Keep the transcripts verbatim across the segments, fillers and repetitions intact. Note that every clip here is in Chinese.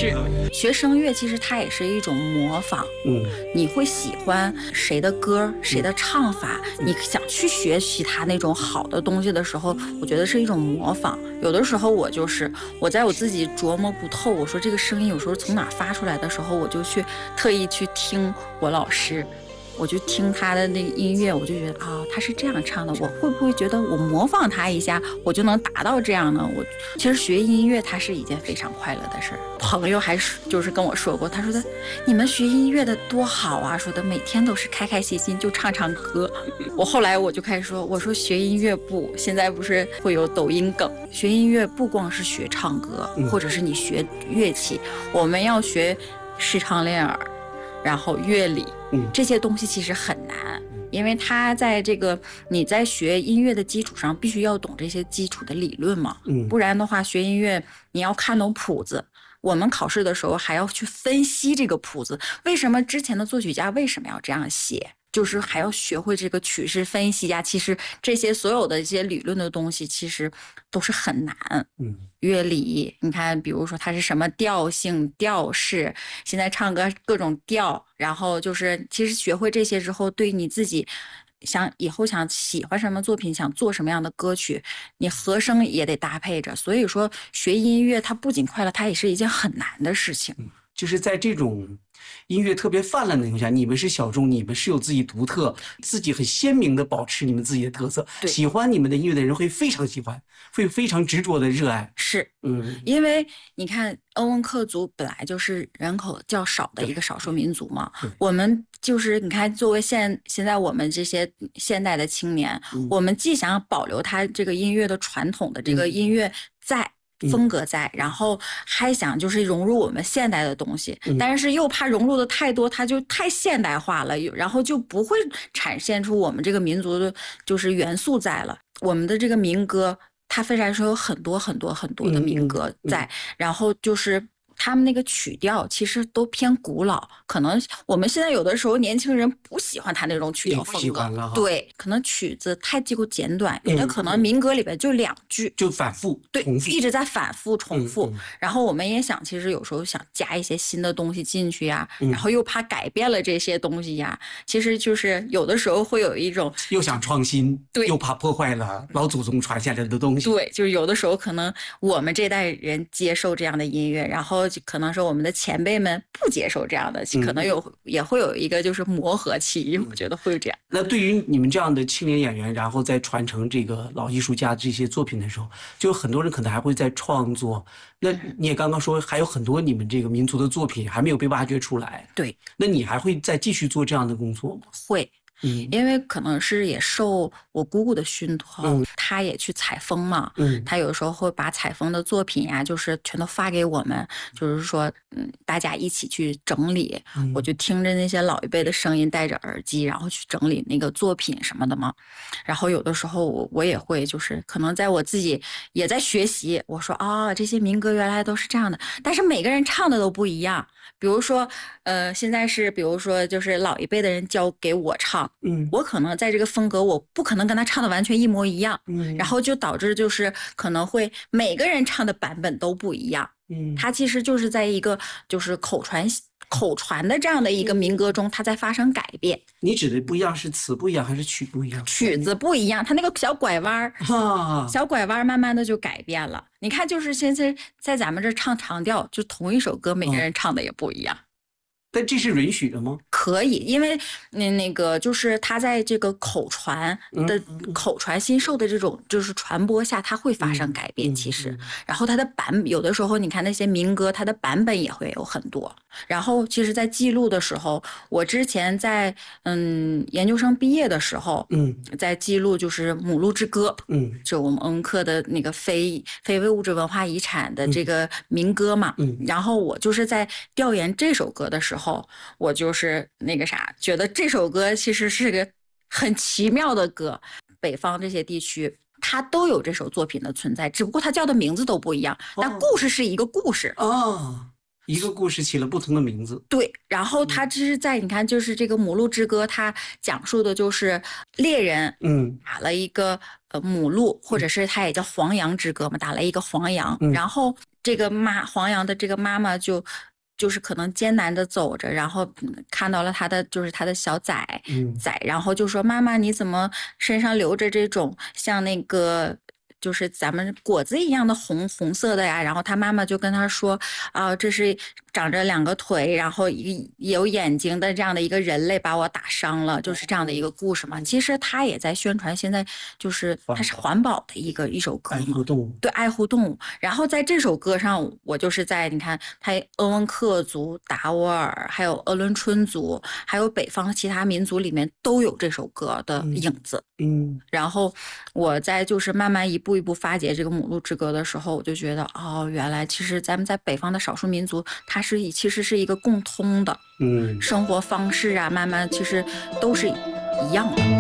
是学声乐，其实它也是一种模仿。 嗯， 你会喜欢谁的歌，谁的唱法，嗯、你想去学习他那种好的东西的时候，我觉得是一种模仿。有的时候我就是我在我自己琢磨不透，我说这个声音有时候从哪发出来的时候，我就去特意去听我老师。我就听他的那个音乐，我就觉得啊、哦，他是这样唱的，我会不会觉得我模仿他一下，我就能达到这样呢？我其实学音乐，它是一件非常快乐的事儿。朋友还是就是跟我说过，他说的你们学音乐的多好啊，说的每天都是开开心心就唱唱歌。我后来我就开始说，我说学音乐不，现在不是会有抖音梗，学音乐不光是学唱歌，或者是你学乐器，我们要学视唱练耳。然后乐理，嗯，这些东西其实很难，因为它在这个你在学音乐的基础上，必须要懂这些基础的理论嘛，嗯，不然的话，学音乐你要看懂谱子，我们考试的时候还要去分析这个谱子，为什么之前的作曲家为什么要这样写？就是还要学会这个曲式分析呀，其实这些所有的一些理论的东西，其实都是很难。嗯，乐理，你看，比如说它是什么调性、调式，现在唱歌各种调，然后就是其实学会这些之后，对你自己想以后想喜欢什么作品，想做什么样的歌曲，你和声也得搭配着。所以说，学音乐它不仅快乐，它也是一件很难的事情。 嗯，就是在这种音乐特别泛滥的情况下，你们是小众，你们是有自己独特，自己很鲜明的保持你们自己的特色。喜欢你们的音乐的人会非常喜欢，会非常执着的热爱。 是，嗯，因为你看欧文克族本来就是人口较少的一个少数民族嘛，我们就是你看，作为现现在我们这些现代的青年，嗯、我们既想保留他这个音乐的传统的这个音乐在。嗯风格在，然后还想就是融入我们现代的东西，嗯、但是又怕融入的太多，它就太现代化了，然后就不会产现出我们这个民族的就是元素在了。我们的这个民歌，它虽然说有很多很多很多的民歌在，嗯嗯、然后就是他们那个曲调其实都偏古老，可能我们现在有的时候年轻人不喜欢他那种曲调风格，对，可能曲子太几乎简短，有的可能民歌里边就两句， 嗯、就反复， 对，一直在反复重复。嗯嗯、然后我们也想，其实有时候想加一些新的东西进去呀，嗯、然后又怕改变了这些东西呀，其实就是有的时候会有一种又想创新，对，又怕破坏了老祖宗传下来的东西。 对，就是有的时候可能我们这代人接受这样的音乐，然后可能是我们的前辈们不接受这样的，可能有、嗯、也会有一个就是磨合期，我觉得会这样。 那对于你们这样的青年演员，然后在传承这个老艺术家这些作品的时候，就很多人可能还会在创作。那你也刚刚说还有很多你们这个民族的作品还没有被挖掘出来， 对， 那你还会再继续做这样的工作吗？ 会。嗯，因为可能是也受我姑姑的熏陶，嗯、她也去采风嘛，嗯，她有时候会把采风的作品呀、啊，就是全都发给我们，就是说，嗯，大家一起去整理，嗯、我就听着那些老一辈的声音，戴着耳机，然后去整理那个作品什么的嘛。然后有的时候我我也会，就是可能在我自己也在学习，我说啊、哦，这些民歌原来都是这样的，但是每个人唱的都不一样。比如说，呃，现在是比如说就是老一辈的人教给我唱。嗯，我可能在这个风格，我不可能跟他唱的完全一模一样，嗯，然后就导致就是可能会每个人唱的版本都不一样，嗯，他其实就是在一个就是口传口传的这样的一个民歌中，它在发生改变。 你指的不一样是词不一样还是曲不一样？ 曲子不一样，它那个小拐弯啊，小拐弯慢慢的就改变了。你看，就是现在在咱们这唱长调，就同一首歌，每个人唱的也不一样。哦， 但这是允许的吗？ 可以，因为那那个就是他在这个口传的、嗯、口传心授的这种就是传播下，它会发生改变。嗯、其实，然后它的版有的时候，你看那些民歌，它的版本也会有很多。然后，其实，在记录的时候，我之前在嗯研究生毕业的时候，嗯，在记录就是《母鹿之歌》，嗯，就我们恩克的那个非非物质文化遗产的这个民歌嘛。嗯，然后我就是在调研这首歌的时候。后我就是那个啥，觉得这首歌其实是个很奇妙的歌，北方这些地区它都有这首作品的存在，只不过它叫的名字都不一样，但故事是一个故事哦，一个故事起了不同的名字。 对，然后它只是在你看，就是这个《母鹿之歌》，它讲述的就是猎人嗯打了一个呃母鹿，或者是它也叫黄羊之歌嘛，打了一个黄羊，嗯、然后这个妈黄洋的这个妈妈就就是可能艰难的走着，然后看到了他的就是他的小崽崽，然后就说妈妈你怎么身上流着这种像那个就是咱们果子一样的红红色的呀，然后他妈妈就跟他说啊，这是长着两个腿，然后有眼睛的这样的一个人类把我打伤了，就是这样的一个故事嘛。其实他也在宣传现在就是它是环保的一个一首歌嘛， 爱护动物， 对，爱护动物。然后在这首歌上，我就是在你看，他鄂温克族、达斡尔，还有鄂伦春族，还有北方其他民族里面都有这首歌的影子。 嗯， 然后我在就是慢慢一步一步发掘这个母鹿之歌的时候，我就觉得哦，原来其实咱们在北方的少数民族，它是其实是一个共通的， 嗯， 生活方式啊，慢慢其实都是一样的。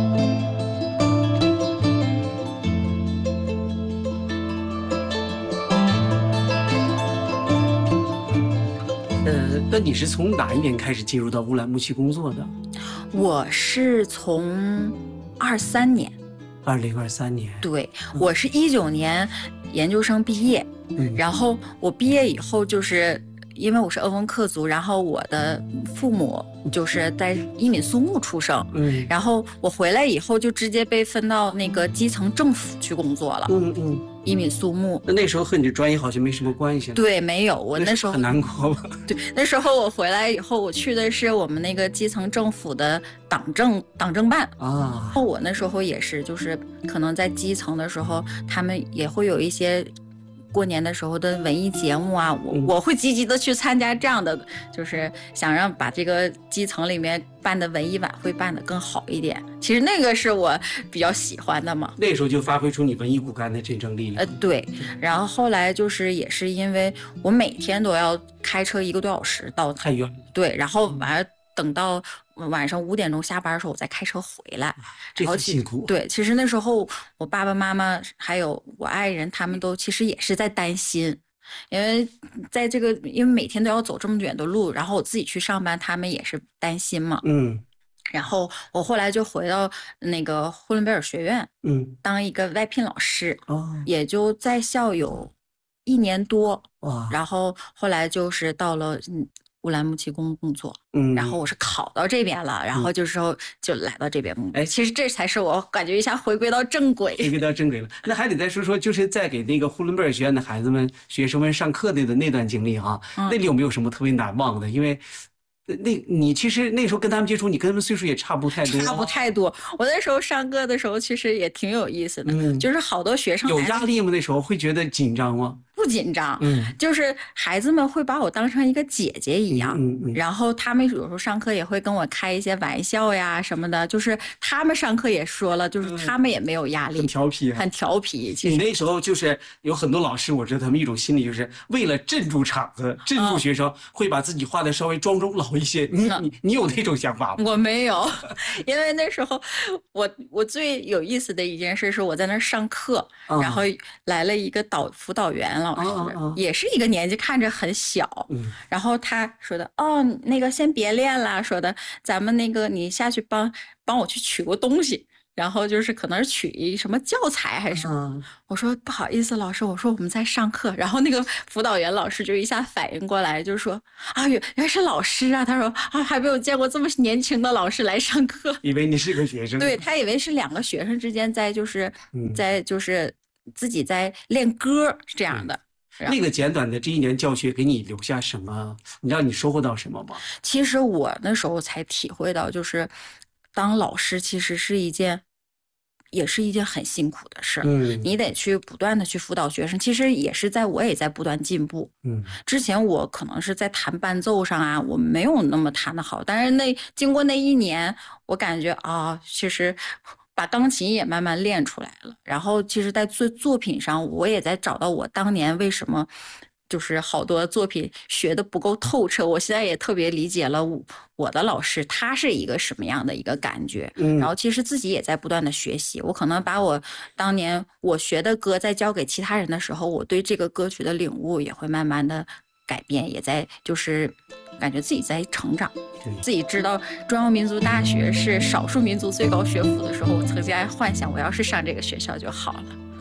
呃，那你是从哪一年开始进入到乌兰牧区工作的？ 我是从二三年。 二零二三年， 对，我是一九年研究生毕业， 嗯， 然后我毕业以后就是因为我是鄂温克族，然后我的父母就是在伊敏苏木出生， 嗯， 然后我回来以后就直接被分到那个基层政府去工作了， 嗯嗯， 伊敏苏木。 那那时候和你的专业好像没什么关系。 对，没有，我那时候很难过吧？ 对，那时候我回来以后，我去的是我们那个基层政府的党政党政办啊。 我那时候也是，就是可能在基层的时候，他们也会有一些过年的时候的文艺节目啊，我、嗯、我会积极的去参加这样的，就是想让把这个基层里面办的文艺晚会办得更好一点。其实那个是我比较喜欢的嘛。 那时候就发挥出你文艺骨干的真正力量。 呃，对。然后后来就是也是因为我每天都要开车一个多小时到， 太远了。 对，然后完了等到晚上五点钟下班的时候，我再开车回来， 这很辛苦。 对，其实那时候我爸爸妈妈还有我爱人，他们都其实也是在担心，因为在这个因为每天都要走这么远的路，然后我自己去上班，他们也是担心嘛。 嗯。 然后我后来就回到那个呼伦贝尔学院， 嗯， 当一个外聘老师， 哦， 也就在校有一年多。 哇， 然后后来就是到了嗯。乌兰牧区工工作， 嗯， 然后我是考到这边了，然后就是说就来到这边工作。哎、嗯，其实这才是我感觉一下回归到正轨， 回归到正轨了。那还得再说说，就是在给那个呼伦贝尔学院的孩子们、学生们上课的那段经历哈、啊，嗯、那里有没有什么特别难忘的？因为那你其实那时候跟他们接触，你跟他们岁数也差不太多， 差不太多。我那时候上课的时候，其实也挺有意思的，嗯、就是好多学生有压力吗？那时候会觉得紧张吗？ 不紧张， 嗯， 就是孩子们会把我当成一个姐姐一样， 嗯 嗯, 嗯， 然后他们有时候上课也会跟我开一些玩笑呀什么的，就是他们上课也说了，就是他们也没有压力， 嗯、很调皮、啊， 很调皮。其实你那时候就是有很多老师，我知道他们一种心理，就是为了镇住场子、镇住学生，嗯、会把自己画的稍微庄重老一些。你、嗯、你你有那种想法吗？ 我没有，因为那时候我我最有意思的一件事是我在那儿上课，嗯、然后来了一个导辅导员老师。嗯嗯也是一个年纪看着很小， 嗯， 然后他说的哦，那个先别练了，说的咱们那个你下去帮帮我去取个东西，然后就是可能是取一什么教材还是什么，嗯、我说不好意思老师，我说我们在上课，然后那个辅导员老师就一下反应过来，就说啊原来是老师啊，他说啊还没有见过这么年轻的老师来上课， 以为你是个学生， 对他以为是两个学生之间在就是、嗯、在就是自己在练歌这样的。嗯那个简短的这一年教学给你留下什么？你让你收获到什么吗？ 其实我那时候才体会到，就是当老师其实是一件，也是一件很辛苦的事。 嗯， 你得去不断的去辅导学生，其实也是在我也在不断进步。 嗯， 之前我可能是在弹伴奏上啊，我没有那么弹得好，但是那经过那一年，我感觉啊，其实。把钢琴也慢慢练出来了，然后其实在作作品上，我也在找到我当年为什么就是好多作品学的不够透彻。我现在也特别理解了我我的老师他是一个什么样的一个感觉， 嗯， 然后其实自己也在不断的学习。我可能把我当年我学的歌再教给其他人的时候，我对这个歌曲的领悟也会慢慢的改变，也在就是感觉自己在成长。自己知道中央民族大学是少数民族最高学府的时候，我曾经还幻想我要是上这个学校就好了。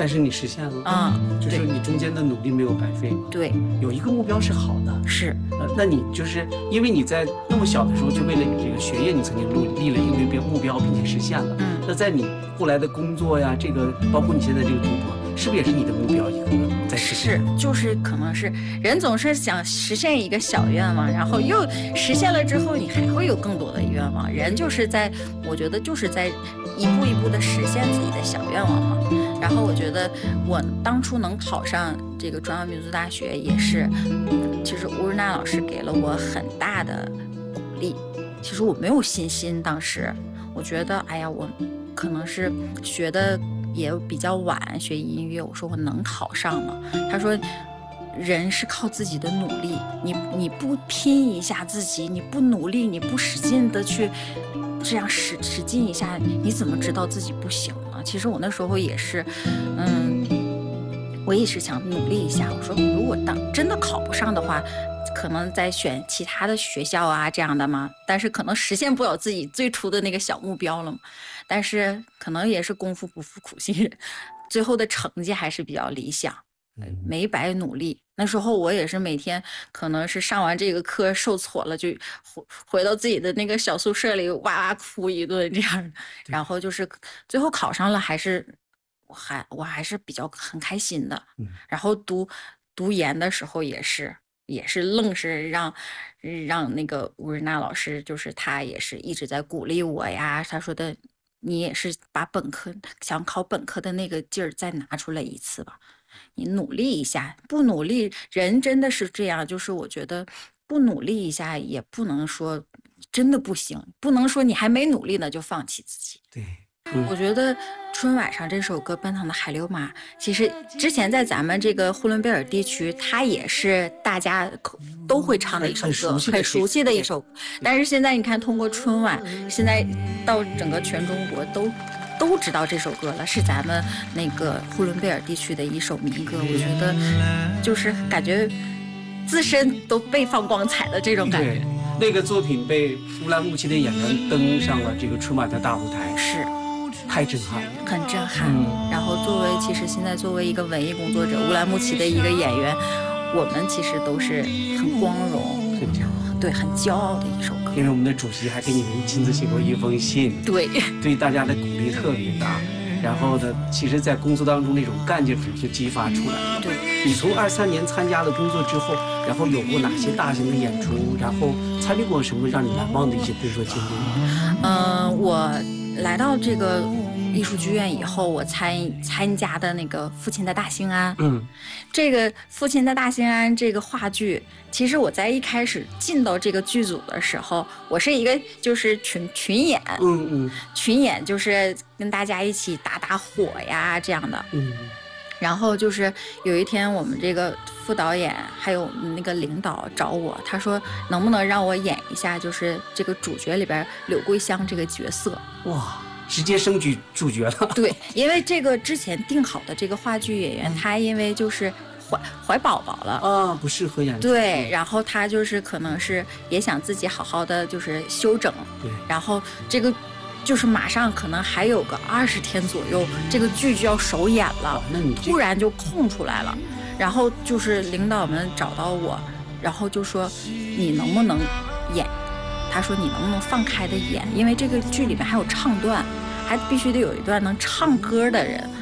但是你实现了啊， 就是你中间的努力没有白费。 对， 有一个目标是好的。 是。 呃，那你就是因为你在那么小的时候就为了你这个学业，你曾经努力了一个目标，并且实现了。 嗯。 那在你后来的工作呀，这个包括你现在这个读博，是不是也是你的目标一个在实现？ 是，就是可能是人总是想实现一个小愿望，然后又实现了之后，你还会有更多的愿望。人就是在，我觉得就是在一步一步的实现自己的小愿望嘛。然后我觉得我当初能考上这个中央民族大学，也是，其实吴日娜老师给了我很大的鼓励。其实我没有信心，当时我觉得，哎呀，我可能是学的也比较晚，学音乐，我说我能考上吗？他说，人是靠自己的努力，你你不拼一下自己，你不努力，你不使劲的去这样使使劲一下，你怎么知道自己不行呢？其实我那时候也是，嗯，我也是想努力一下。我说，如果当真的考不上的话，可能再选其他的学校啊这样的嘛，但是可能实现不了自己最初的那个小目标了嘛。但是可能也是功夫不负苦心人，最后的成绩还是比较理想，没白努力。那时候我也是每天可能是上完这个课受挫了，就回回到自己的那个小宿舍里哇哇哭一顿这样，然后就是最后考上了，还是我还我还是比较很开心的。然后读读研的时候也是。也是愣是让让那个吴日娜老师，就是他也是一直在鼓励我呀。他说的，你也是把本科想考本科的那个劲儿再拿出来一次吧，你努力一下，不努力人真的是这样，就是我觉得不努力一下也不能说真的不行，不能说你还没努力呢就放弃自己。 对。 嗯、我觉得春晚上这首歌《奔腾的海流马》，其实之前在咱们这个呼伦贝尔地区，它也是大家都会唱的一首歌，很熟悉的一首。但是现在你看，通过春晚，现在到整个全中国都都知道这首歌了，是咱们那个呼伦贝尔地区的一首民歌。我觉得就是感觉自身都被放光彩的这种感觉。 那个作品被乌兰牧骑的演员登上了这个春晚的大舞台， 是。 太震撼了， 很震撼。嗯、然后作为其实现在作为一个文艺工作者，乌兰牧骑的一个演员，我们其实都是很光荣、 很骄傲， 对，很骄傲的一首歌。 因为我们的主席还给你们亲自写过一封信， 对， 对大家的鼓励特别大。然后呢，其实，在工作当中那种干劲就激发出来了。 对， 你从二三年参加了工作之后，然后有过哪些大型的演出？然后参与过什么让你难忘的一些工作经历？ 嗯、呃，我来到这个艺术剧院以后，我参参加的那个《父亲的大兴安》， 嗯， 这个《父亲的大兴安》这个话剧，其实我在一开始进到这个剧组的时候，我是一个就是群群演， 嗯嗯， 群演就是跟大家一起打打火呀这样的， 嗯。 然后就是有一天，我们这个副导演还有那个领导找我，他说能不能让我演一下，就是这个主角里边柳桂香这个角色。 哇，直接升举主角了。 对，因为这个之前定好的这个话剧演员，他因为就是怀怀宝宝了啊，不适合演。 对，然后他就是可能是也想自己好好的就是休整。 对， 然后这个。就是马上可能还有个二十天左右，这个剧就要首演了， 那你突然就空出来了，然后就是领导们找到我，然后就说你能不能演？他说你能不能放开的演？因为这个剧里面还有唱段，还必须得有一段能唱歌的人。